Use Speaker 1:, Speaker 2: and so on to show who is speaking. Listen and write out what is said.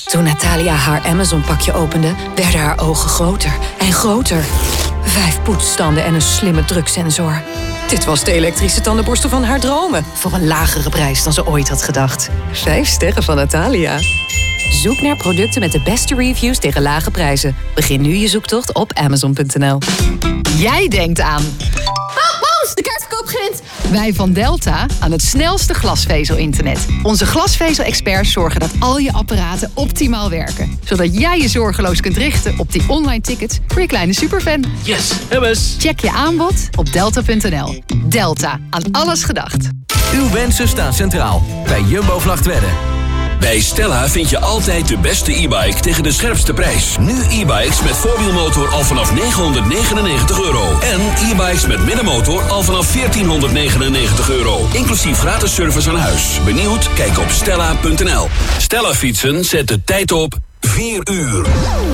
Speaker 1: Toen Natalia haar Amazon-pakje opende, werden haar ogen groter en groter. 5 poetsstanden en een slimme druksensor. Dit was de elektrische tandenborstel van haar dromen. Voor een lagere prijs dan ze ooit had gedacht. 5 sterren van Natalia. Zoek naar producten met de beste reviews tegen lage prijzen. Begin nu je zoektocht op Amazon.nl.
Speaker 2: Jij denkt aan... Paus, de kaartverkoop begint! Wij van Delta aan het snelste glasvezel-internet. Onze glasvezel-experts zorgen dat al je apparaten optimaal werken. Zodat jij je zorgeloos kunt richten op die online tickets voor je kleine superfan.
Speaker 3: Yes, hebbes!
Speaker 2: Check je aanbod op delta.nl. Delta, aan alles gedacht.
Speaker 4: Uw wensen staan centraal bij Jumbo-Vlagtwedde.
Speaker 5: Bij Stella vind je altijd de beste e-bike tegen de scherpste prijs. Nu e-bikes met voorwielmotor al vanaf €999. En e-bikes met middenmotor al vanaf €1499. Inclusief gratis service aan huis. Benieuwd? Kijk op stella.nl. Stella fietsen zet de tijd op 4 uur.